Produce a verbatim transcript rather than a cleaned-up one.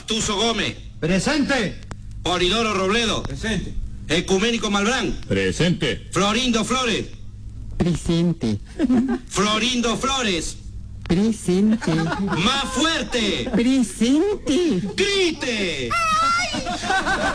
Pastuso Gómez. Presente. Polidoro Robledo. Presente. Ecuménico Malbrán. Presente. Florindo Flores. Presente. Florindo Flores. Presente. ¡Más fuerte! Presente. ¡Grite!